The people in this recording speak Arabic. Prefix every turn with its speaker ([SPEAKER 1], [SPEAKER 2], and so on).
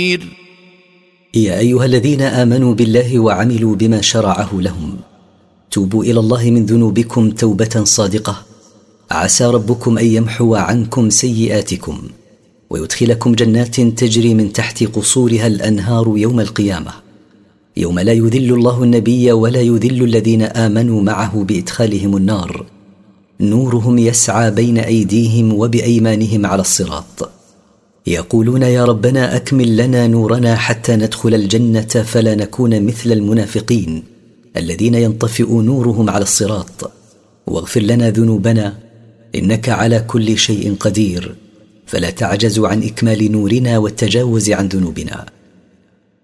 [SPEAKER 1] يا أيها الذين آمنوا بالله وعملوا بما شرعه لهم توبوا إلى الله من ذنوبكم توبة صادقة، عسى ربكم أن يمحو عنكم سيئاتكم ويدخلكم جنات تجري من تحت قصورها الأنهار يوم القيامة، يوم لا يذل الله النبي ولا يذل الذين آمنوا معه بإدخالهم النار، نورهم يسعى بين أيديهم وبأيمانهم على الصراط، يقولون يا ربنا أكمل لنا نورنا حتى ندخل الجنة فلا نكون مثل المنافقين الذين ينطفئ نورهم على الصراط، واغفر لنا ذنوبنا إنك على كل شيء قدير، فلا تعجز عن إكمال نورنا والتجاوز عن ذنوبنا.